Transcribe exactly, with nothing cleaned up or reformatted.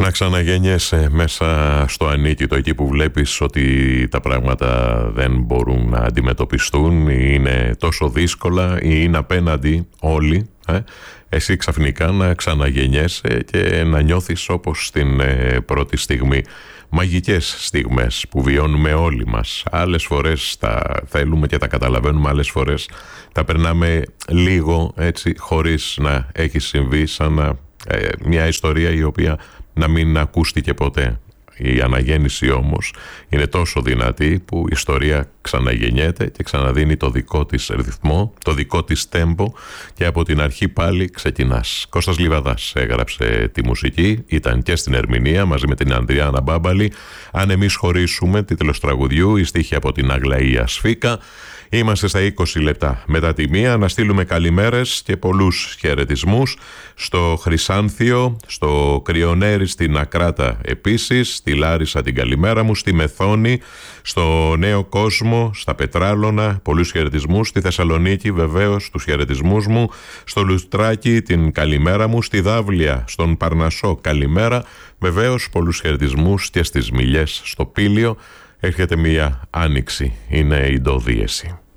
να ξαναγεννιέσαι μέσα στο ανίκητο, εκεί που βλέπεις ότι τα πράγματα δεν μπορούν να αντιμετωπιστούν ή είναι τόσο δύσκολα ή είναι απέναντι όλοι, ε? Εσύ ξαφνικά να ξαναγεννιέσαι και να νιώθεις όπως στην ε, πρώτη στιγμή. Μαγικές στιγμές που βιώνουμε όλοι μας. Άλλες φορές τα θέλουμε και τα καταλαβαίνουμε, άλλες φορές τα περνάμε λίγο έτσι χωρίς να έχει συμβεί, σαν να, ε, μια ιστορία η οποία να μην ακούστηκε ποτέ. Η αναγέννηση όμως είναι τόσο δυνατή που η ιστορία ξαναγεννιέται και ξαναδίνει το δικό της ρυθμό, το δικό της τέμπο και από την αρχή πάλι ξεκινάς. Κώστας Λιβαδάς έγραψε τη μουσική, ήταν και στην ερμηνεία μαζί με την Ανδριάννα Μπάμπαλη. Αν εμείς χωρίσουμε, τίτλος τραγουδιού, η στίχη από την Αγλαία Σφίκα. Είμαστε στα είκοσι λεπτά μετά τη μία, να στείλουμε καλημέρες και πολλούς χαιρετισμούς στο Χρυσάνθιο, στο Κρυονέρι, στην Ακράτα επίσης, στη Λάρισα την καλημέρα μου, στη Μεθόνη, στο Νέο Κόσμο, στα Πετράλωνα, πολλούς χαιρετισμούς, στη Θεσσαλονίκη βεβαίως τους χαιρετισμούς μου, στο Λουστράκι την καλημέρα μου, στη Δάβλια, στον Παρνασσό καλημέρα, βεβαίως πολλούς χαιρετισμούς και στις Μιλιές στο Πήλιο. Έρχεται μία άνοιξη, είναι η ντοδίεση.